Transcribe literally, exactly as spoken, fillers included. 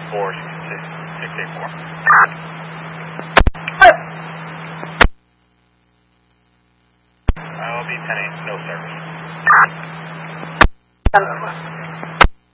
four six six eight four. I'll be ten eight, no service.